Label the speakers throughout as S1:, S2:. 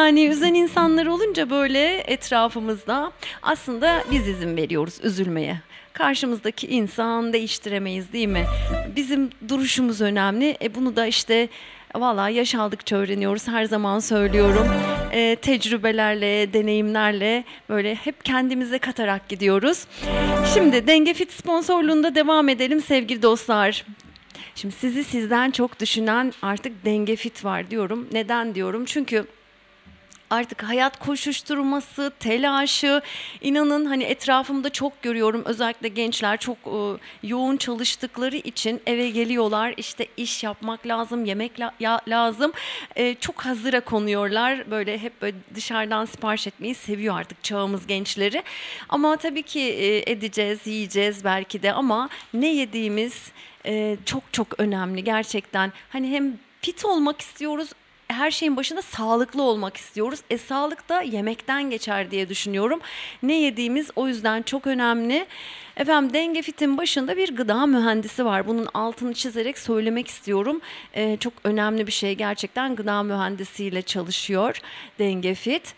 S1: Yani üzen insanlar olunca böyle etrafımızda aslında biz izin veriyoruz üzülmeye. Karşımızdaki insan değiştiremeyiz değil mi? Bizim duruşumuz önemli. Bunu da işte valla yaş aldıkça öğreniyoruz. Her zaman söylüyorum. Tecrübelerle, deneyimlerle böyle hep kendimize katarak gidiyoruz. Şimdi Denge Fit sponsorluğunda devam edelim sevgili dostlar. Şimdi sizi sizden çok düşünen artık Denge Fit var diyorum. Neden diyorum? Çünkü artık hayat koşuşturması, telaşı, inanın hani etrafımda çok görüyorum. Özellikle gençler çok yoğun çalıştıkları için eve geliyorlar. İşte iş yapmak lazım, yemek lazım. Çok hazıra konuyorlar. Böyle hep böyle dışarıdan sipariş etmeyi seviyor artık çağımız gençleri. Ama tabii ki edeceğiz, yiyeceğiz belki de ama ne yediğimiz çok çok önemli gerçekten. Hani hem fit olmak istiyoruz, her şeyin başında sağlıklı olmak istiyoruz. Sağlık da yemekten geçer diye düşünüyorum. Ne yediğimiz o yüzden çok önemli. Efendim Denge Fit'in başında bir gıda mühendisi var. Bunun altını çizerek söylemek istiyorum. Çok önemli bir şey gerçekten, gıda mühendisiyle çalışıyor Denge Fit.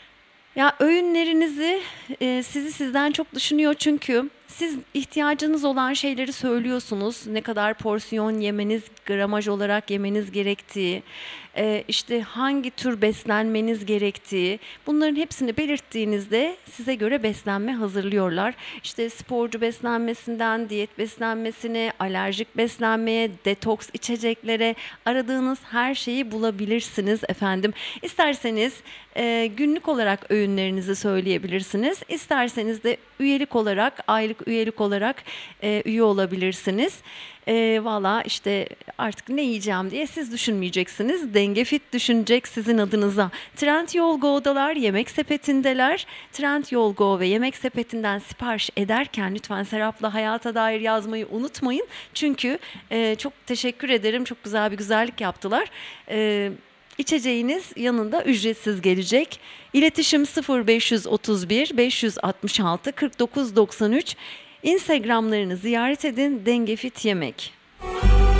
S1: Ya öğünlerinizi sizi sizden çok düşünüyor çünkü siz ihtiyacınız olan şeyleri söylüyorsunuz. Ne kadar porsiyon yemeniz, gramaj olarak yemeniz gerektiği, işte hangi tür beslenmeniz gerektiği, bunların hepsini belirttiğinizde size göre beslenme hazırlıyorlar. İşte sporcu beslenmesinden diyet beslenmesine, alerjik beslenmeye, detoks içeceklere, aradığınız her şeyi bulabilirsiniz efendim. İsterseniz günlük olarak öğünlerinizi söyleyebilirsiniz. İsterseniz de üyelik olarak, aylık üyelik olarak üye olabilirsiniz. Valla işte artık ne yiyeceğim diye siz düşünmeyeceksiniz. Denge Fit düşünecek sizin adınıza. Trendyol Go'dalar, Yemek Sepeti'ndeler. Trendyol Go ve Yemek Sepeti'nden sipariş ederken lütfen Serap'la Hayata Dair yazmayı unutmayın. Çünkü çok teşekkür ederim. Çok güzel bir güzellik yaptılar. İçeceğiniz yanında ücretsiz gelecek. İletişim 0531 566 4993. Instagramlarını ziyaret edin. Denge Fit Yemek.